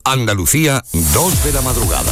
Andalucía, 2 de la madrugada.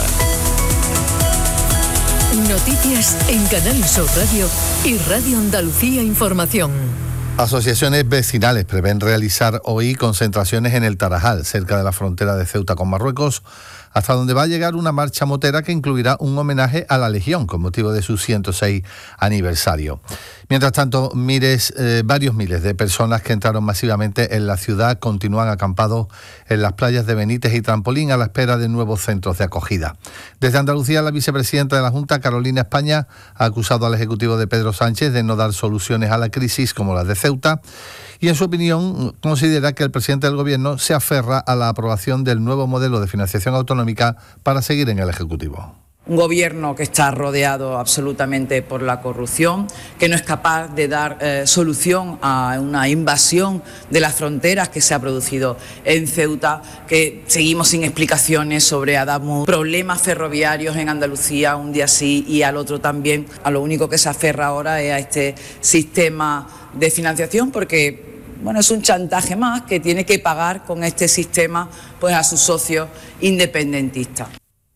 Noticias en Canal Sur Radio y Radio Andalucía Información. Asociaciones vecinales prevén realizar hoy concentraciones en el Tarajal, cerca de la frontera de Ceuta con Marruecos, hasta donde va a llegar una marcha motera que incluirá un homenaje a la Legión con motivo de su 106 aniversario. Mientras tanto, varios miles de personas que entraron masivamente en la ciudad continúan acampados en las playas de Benítez y Trampolín a la espera de nuevos centros de acogida. Desde Andalucía, la vicepresidenta de la Junta, Carolina España, ha acusado al Ejecutivo de Pedro Sánchez de no dar soluciones a la crisis como la de Ceuta y, en su opinión, considera que el presidente del Gobierno se aferra a la aprobación del nuevo modelo de financiación autonómica para seguir en el Ejecutivo. Un gobierno que está rodeado absolutamente por la corrupción, que no es capaz de dar solución a una invasión de las fronteras que se ha producido en Ceuta, que seguimos sin explicaciones sobre Adamuz, problemas ferroviarios en Andalucía un día sí y al otro también. A lo único que se aferra ahora es a este sistema de financiación porque es un chantaje más que tiene que pagar con este sistema pues a sus socios independentistas.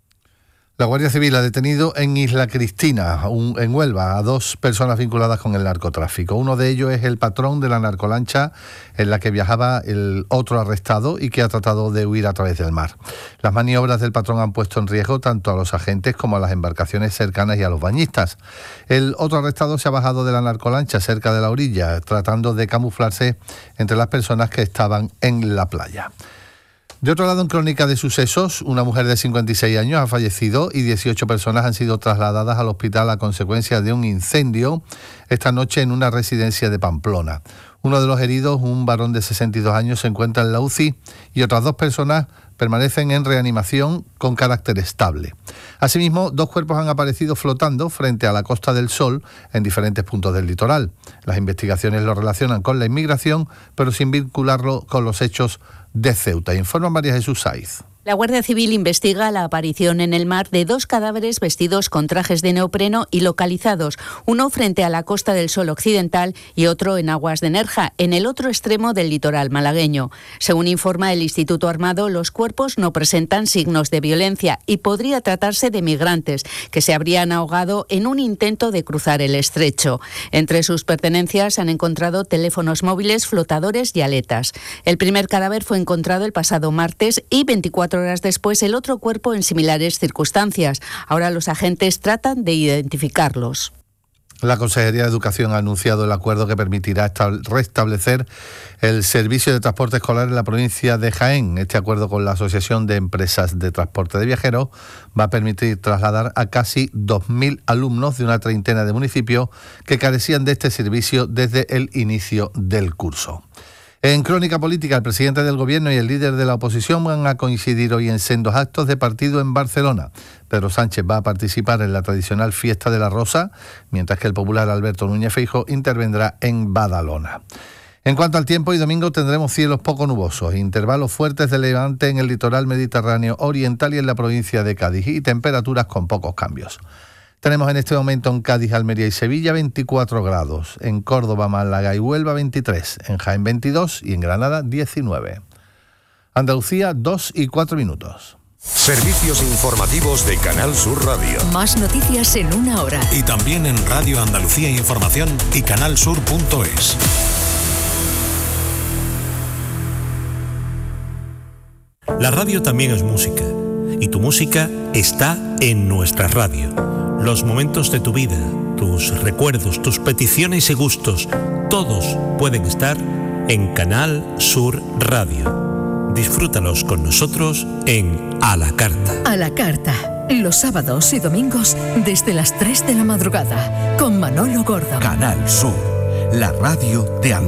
La Guardia Civil ha detenido en Isla Cristina, en Huelva, a 2 personas vinculadas con el narcotráfico. Uno de ellos es el patrón de la narcolancha en la que viajaba el otro arrestado y que ha tratado de huir a través del mar. Las maniobras del patrón han puesto en riesgo tanto a los agentes como a las embarcaciones cercanas y a los bañistas. El otro arrestado se ha bajado de la narcolancha cerca de la orilla, tratando de camuflarse entre las personas que estaban en la playa. De otro lado, en crónica de sucesos, una mujer de 56 años ha fallecido y 18 personas han sido trasladadas al hospital a consecuencia de un incendio esta noche en una residencia de Pamplona. Uno de los heridos, un varón de 62 años, se encuentra en la UCI y otras 2 personas permanecen en reanimación con carácter estable. Asimismo, 2 cuerpos han aparecido flotando frente a la Costa del Sol en diferentes puntos del litoral. Las investigaciones lo relacionan con la inmigración, pero sin vincularlo con los hechos de Ceuta. Informa María Jesús Saiz. La Guardia Civil investiga la aparición en el mar de 2 cadáveres vestidos con trajes de neopreno y localizados, uno frente a la Costa del Sol occidental y otro en aguas de Nerja, en el otro extremo del litoral malagueño. Según informa el Instituto Armado, los cuerpos no presentan signos de violencia y podría tratarse de migrantes que se habrían ahogado en un intento de cruzar el estrecho. Entre sus pertenencias se han encontrado teléfonos móviles, flotadores y aletas. El primer cadáver fue encontrado el pasado martes y 24 horas después el otro cuerpo en similares circunstancias. Ahora los agentes tratan de identificarlos. La Consejería de Educación ha anunciado el acuerdo que permitirá restablecer el servicio de transporte escolar en la provincia de Jaén. Este acuerdo con la Asociación de Empresas de Transporte de Viajeros va a permitir trasladar a casi 2.000 alumnos de una treintena de municipios que carecían de este servicio desde el inicio del curso. En crónica política, el presidente del Gobierno y el líder de la oposición van a coincidir hoy en sendos actos de partido en Barcelona. Pedro Sánchez va a participar en la tradicional Fiesta de la Rosa, mientras que el popular Alberto Núñez Feijóo intervendrá en Badalona. En cuanto al tiempo, hoy domingo tendremos cielos poco nubosos, intervalos fuertes de levante en el litoral mediterráneo oriental y en la provincia de Cádiz y temperaturas con pocos cambios. Tenemos en este momento en Cádiz, Almería y Sevilla 24 grados, en Córdoba, Málaga y Huelva 23, en Jaén 22 y en Granada 19. Andalucía 2 y 4 minutos. Servicios informativos de Canal Sur Radio. Más noticias en 1 hora. Y también en Radio Andalucía Información y canalsur.es. La radio también es música, y tu música está en nuestra radio. Los momentos de tu vida, tus recuerdos, tus peticiones y gustos, todos pueden estar en Canal Sur Radio. Disfrútalos con nosotros en A la Carta. A la Carta, los sábados y domingos desde las 3 de la madrugada, con Manolo Gordo. Canal Sur, la radio de Andalucía.